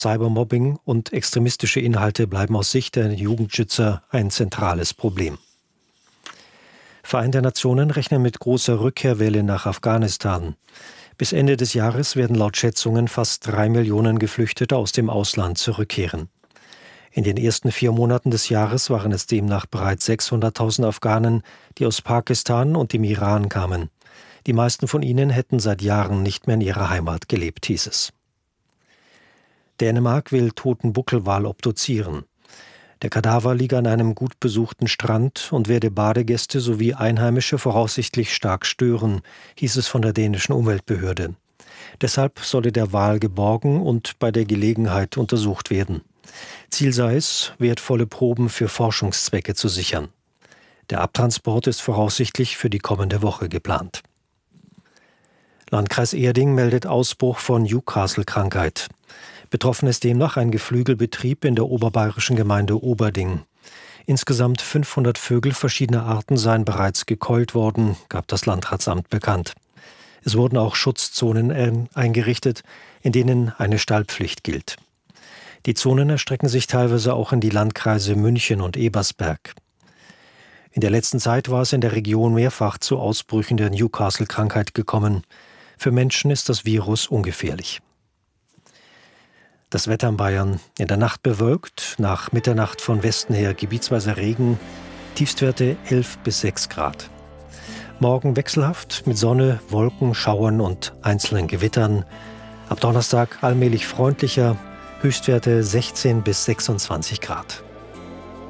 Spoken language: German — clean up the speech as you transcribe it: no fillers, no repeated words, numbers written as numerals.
Cybermobbing und extremistische Inhalte bleiben aus Sicht der Jugendschützer ein zentrales Problem. Vereinte Nationen rechnen mit großer Rückkehrwelle nach Afghanistan. Bis Ende des Jahres werden laut Schätzungen fast 3 Millionen Geflüchtete aus dem Ausland zurückkehren. In den ersten 4 Monaten des Jahres waren es demnach bereits 600.000 Afghanen, die aus Pakistan und dem Iran kamen. Die meisten von ihnen hätten seit Jahren nicht mehr in ihrer Heimat gelebt, hieß es. Dänemark will toten Buckelwal obduzieren. Der Kadaver liege an einem gut besuchten Strand und werde Badegäste sowie Einheimische voraussichtlich stark stören, hieß es von der dänischen Umweltbehörde. Deshalb solle der Wal geborgen und bei der Gelegenheit untersucht werden. Ziel sei es, wertvolle Proben für Forschungszwecke zu sichern. Der Abtransport ist voraussichtlich für die kommende Woche geplant. Landkreis Erding meldet Ausbruch von Newcastle-Krankheit. Betroffen ist demnach ein Geflügelbetrieb in der oberbayerischen Gemeinde Oberding. Insgesamt 500 Vögel verschiedener Arten seien bereits gekeult worden, gab das Landratsamt bekannt. Es wurden auch Schutzzonen eingerichtet, in denen eine Stallpflicht gilt. Die Zonen erstrecken sich teilweise auch in die Landkreise München und Ebersberg. In der letzten Zeit war es in der Region mehrfach zu Ausbrüchen der Newcastle-Krankheit gekommen. Für Menschen ist das Virus ungefährlich. Das Wetter in Bayern: in der Nacht bewölkt, nach Mitternacht von Westen her gebietsweise Regen, Tiefstwerte 11 bis 6 Grad. Morgen wechselhaft mit Sonne, Wolken, Schauern und einzelnen Gewittern. Ab Donnerstag allmählich freundlicher, Höchstwerte 16 bis 26 Grad.